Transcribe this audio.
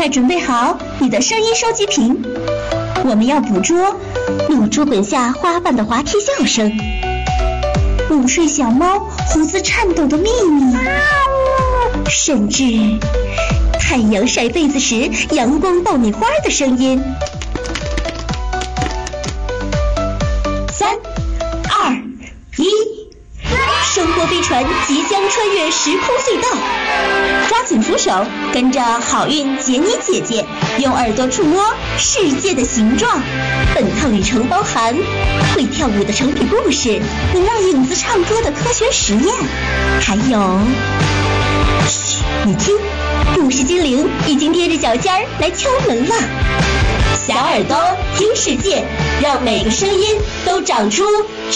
快准备好你的声音收集瓶，我们要捕捉露珠滚下花瓣的滑梯笑声，午睡小猫胡子颤抖的秘密，甚至太阳晒被子时阳光爆米花的声音。3、2、1，生活飞船即将穿越时空隧道，抓紧扶手，跟着好运杰尼姐姐用耳朵触摸世界的形状。本趟旅程包含会跳舞的成品故事，能让影子唱歌的科学实验，还有，嘘，你听，故事精灵已经踮着脚尖儿来敲门了。小耳朵听世界，让每个声音都长出